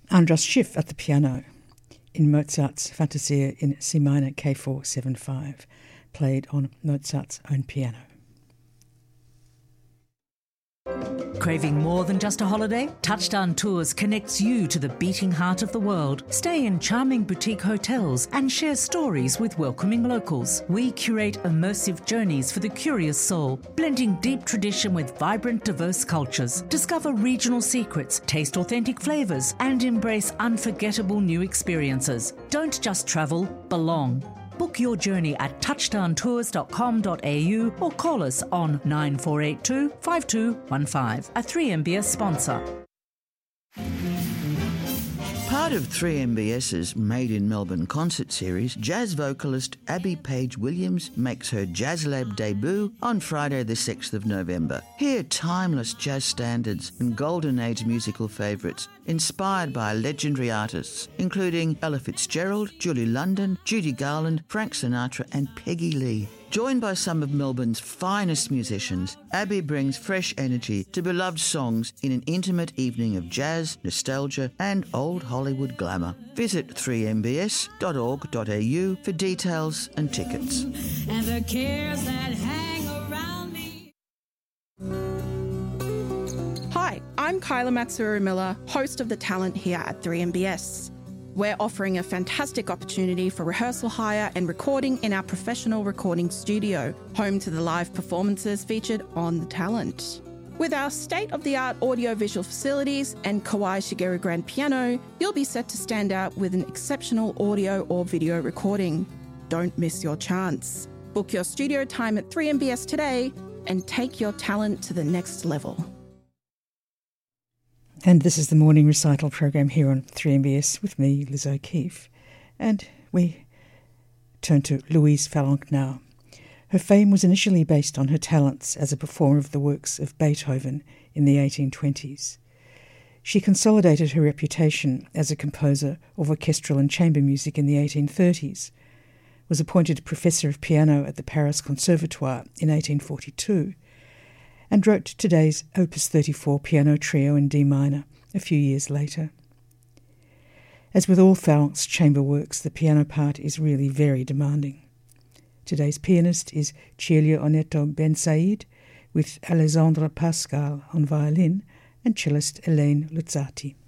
Andras Schiff at the piano in Mozart's Fantasia in C minor K475, played on Mozart's own piano. Craving more than just a holiday? Touchdown Tours connects you to the beating heart of the world. Stay in charming boutique hotels and share stories with welcoming locals. We curate immersive journeys for the curious soul, blending deep tradition with vibrant, diverse cultures. Discover regional secrets, taste authentic flavours, and embrace unforgettable new experiences. Don't just travel, belong. Book your journey at touchdowntours.com.au or call us on 9482 5215, a 3MBS sponsor. Part of 3MBS's Made in Melbourne concert series, jazz vocalist Abby Page Williams makes her Jazz Lab debut on Friday the 6th of November. Hear timeless jazz standards and golden age musical favourites inspired by legendary artists including Ella Fitzgerald, Julie London, Judy Garland, Frank Sinatra and Peggy Lee. Joined by some of Melbourne's finest musicians, Abby brings fresh energy to beloved songs in an intimate evening of jazz, nostalgia and old Hollywood glamour. Visit 3mbs.org.au for details and tickets. And the cares that hang around me. Hi, I'm Kyla Matsuru-Miller, host of The Talent here at 3MBS. We're offering a fantastic opportunity for rehearsal hire and recording in our professional recording studio, home to the live performances featured on The Talent. With our state-of-the-art audio-visual facilities and Kawai Shigeru grand piano, you'll be set to stand out with an exceptional audio or video recording. Don't miss your chance. Book your studio time at 3MBS today and take your talent to the next level. And this is the morning recital program here on 3MBS with me, Liz O'Keefe. And we turn to Louise Falonque now. Her fame was initially based on her talents as a performer of the works of Beethoven in the 1820s. She consolidated her reputation as a composer of orchestral and chamber music in the 1830s, was appointed professor of piano at the Paris Conservatoire in 1842, and wrote today's Opus 34 piano trio in D minor a few years later. As with all Falonque's chamber works, the piano part is really very demanding. Today's pianist is Cielio Oneto Ben Said, with Alessandra Pascal on violin and cellist Hélène Luzzati.